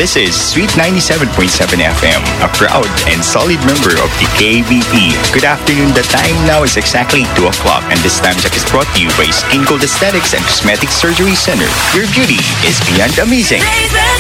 This is Sweet 97.7 FM, a proud and solid member of the KBP. Good afternoon. The time now is exactly 2 o'clock, and this time check is brought to you by Skin Gold Aesthetics and Cosmetic Surgery Center. Your beauty is beyond amazing.